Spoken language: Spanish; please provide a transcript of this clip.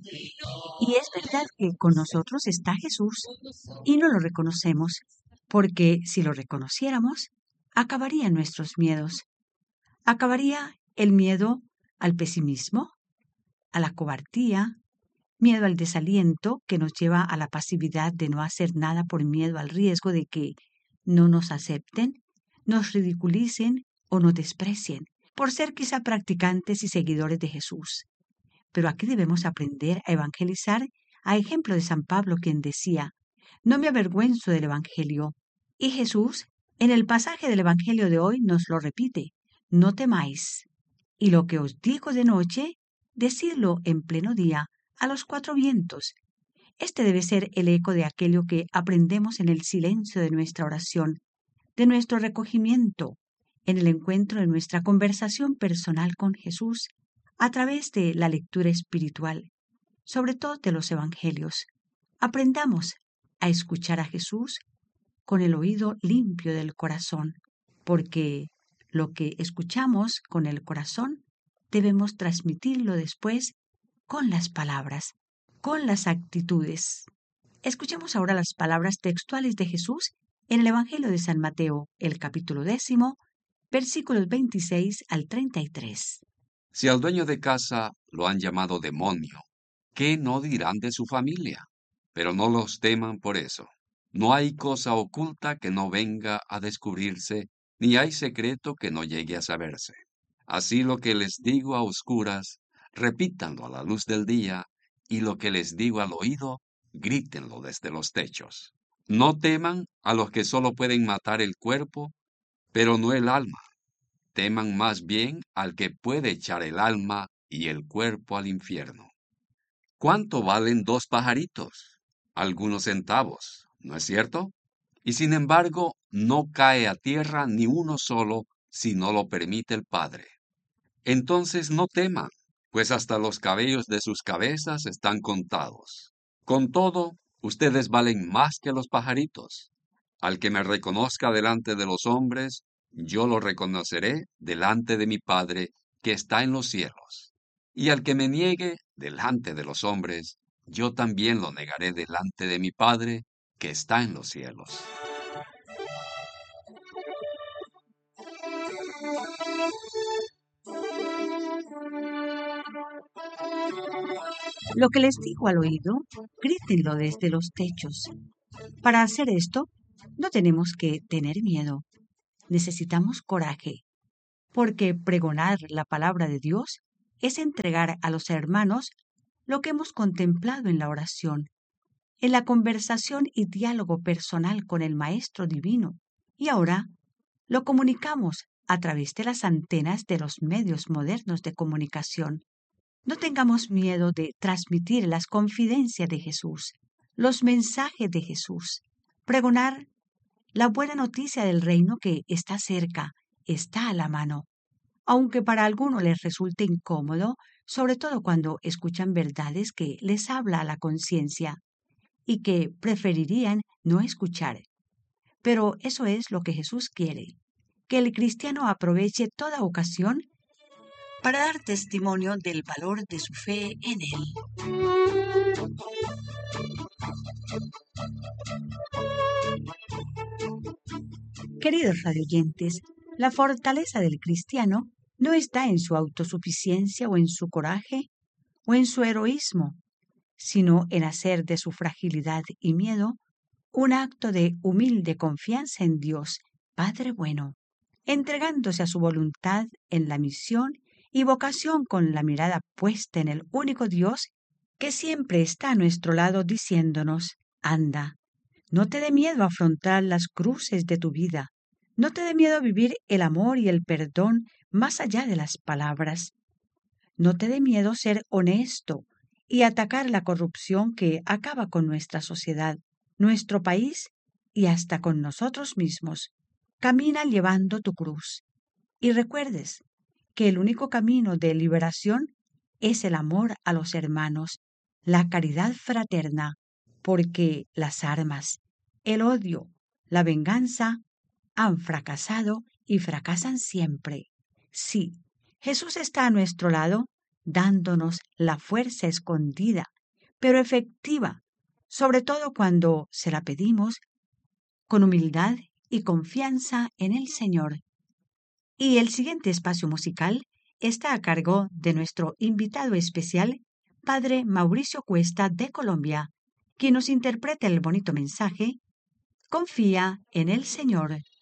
Y es verdad que con nosotros está Jesús y no lo reconocemos, porque si lo reconociéramos, acabarían nuestros miedos. Acabaría el miedo al pesimismo, a la cobardía, miedo al desaliento que nos lleva a la pasividad de no hacer nada por miedo al riesgo de que no nos acepten, nos ridiculicen o nos desprecien, por ser quizá practicantes y seguidores de Jesús. Pero aquí debemos aprender a evangelizar a ejemplo de San Pablo, quien decía, no me avergüenzo del Evangelio. Y Jesús, en el pasaje del Evangelio de hoy, nos lo repite, no temáis. Y lo que os digo de noche, decidlo en pleno día, a los cuatro vientos. Este debe ser el eco de aquello que aprendemos en el silencio de nuestra oración, de nuestro recogimiento, en el encuentro de nuestra conversación personal con Jesús, a través de la lectura espiritual, sobre todo de los evangelios. Aprendamos a escuchar a Jesús con el oído limpio del corazón, porque lo que escuchamos con el corazón debemos transmitirlo después con las palabras, con las actitudes. Escuchemos ahora las palabras textuales de Jesús en el Evangelio de San Mateo, el capítulo 10, versículos 26 al 33. Si al dueño de casa lo han llamado demonio, ¿qué no dirán de su familia? Pero no los teman por eso. No hay cosa oculta que no venga a descubrirse, ni hay secreto que no llegue a saberse. Así lo que les digo a oscuras, repítanlo a la luz del día, y lo que les digo al oído, grítenlo desde los techos. No teman a los que solo pueden matar el cuerpo, pero no el alma. Teman más bien al que puede echar el alma y el cuerpo al infierno. ¿Cuánto valen dos pajaritos? Algunos centavos, ¿no es cierto? Y sin embargo, no cae a tierra ni uno solo si no lo permite el Padre. Entonces no teman, pues hasta los cabellos de sus cabezas están contados. Con todo, ustedes valen más que los pajaritos. Al que me reconozca delante de los hombres, yo lo reconoceré delante de mi Padre que está en los cielos. Y al que me niegue delante de los hombres, yo también lo negaré delante de mi Padre que está en los cielos. Lo que les digo al oído, grítenlo desde los techos. Para hacer esto, no tenemos que tener miedo. Necesitamos coraje, porque pregonar la palabra de Dios es entregar a los hermanos lo que hemos contemplado en la oración, en la conversación y diálogo personal con el Maestro Divino. Y ahora lo comunicamos a través de las antenas de los medios modernos de comunicación. No tengamos miedo de transmitir las confidencias de Jesús, los mensajes de Jesús, pregonar la buena noticia del reino que está cerca, está a la mano, aunque para algunos les resulte incómodo, sobre todo cuando escuchan verdades que les habla a la conciencia y que preferirían no escuchar. Pero eso es lo que Jesús quiere, que el cristiano aproveche toda ocasión para dar testimonio del valor de su fe en Él. Queridos radioyentes, la fortaleza del cristiano no está en su autosuficiencia o en su coraje o en su heroísmo, sino en hacer de su fragilidad y miedo un acto de humilde confianza en Dios, Padre bueno, entregándose a su voluntad en la misión y vocación con la mirada puesta en el único Dios que siempre está a nuestro lado diciéndonos, anda, no te dé miedo afrontar las cruces de tu vida, no te dé miedo vivir el amor y el perdón más allá de las palabras, no te dé miedo ser honesto y atacar la corrupción que acaba con nuestra sociedad, nuestro país y hasta con nosotros mismos. Camina llevando tu cruz y recuerdes que el único camino de liberación es el amor a los hermanos, la caridad fraterna, porque las armas, el odio, la venganza han fracasado y fracasan siempre. Sí, Jesús está a nuestro lado dándonos la fuerza escondida, pero efectiva, sobre todo cuando se la pedimos con humildad y confianza en el Señor. Y el siguiente espacio musical está a cargo de nuestro invitado especial, Padre Mauricio Cuesta de Colombia, quien nos interpreta el bonito mensaje: Confía en el Señor.